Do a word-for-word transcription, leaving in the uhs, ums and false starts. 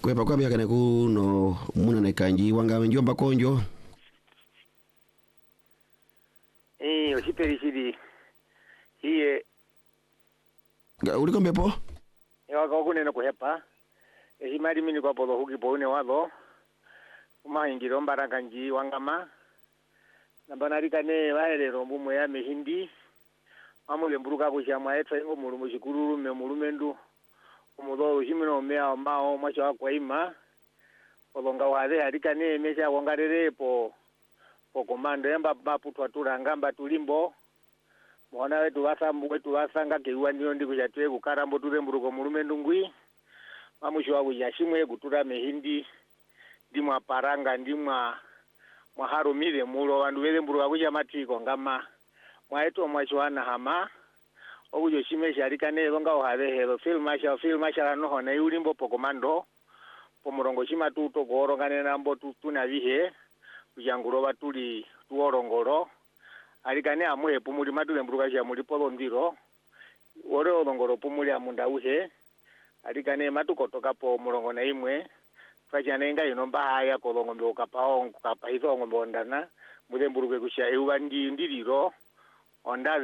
Kwepa kwa biakane kuno muna na kanji wanga njomba konjo. Eh, osiperi sidi. Hiye Uliko mbepo? Ewa kwa kune no kuhepa. Ehi mari mini kwa polo huki poune wado. Uma ingiro mbara kanji wangama. Nabanarika ne wahere rombu moya mehindi. Amule mburuka kushamwa etwa ingo mulumu shikururu me mulumendu. Umudo ushimino mea mao mwacha kwa ima. Olonga wade harika ne mesha wangarere po po komando yamba baputwa turangamba tulimbo. Mwana wetu wasambu wetu wasanga kiwa niyo ndi kujatwe kukarambo ture mburuko mulumendu ngui. Mamusho wa kujashimwe kutura mehindi. Ndimwa paranga ndimwa mwaharumire mulo wandu wele mburuka kujamatiko ngama. Mwaeto mwachwana hama. Ogujo shime sharika ne longa ohave helo film masha film masha no hona yulimbo pokomando pomurongo shima tuto gorongane nambo tutuna vihe kujanguro batuli tuorongoro alikane amuhe pumuli madule mburuka sha muri polo ndiro ore orongoro pumuli amunda uhe alikane matuko toka po murongo na imwe fajana inga inomba haya kolongo mbe okapao okapa hizo ngombe ondana mule mburuke kusha ewa ndi ndiriro onda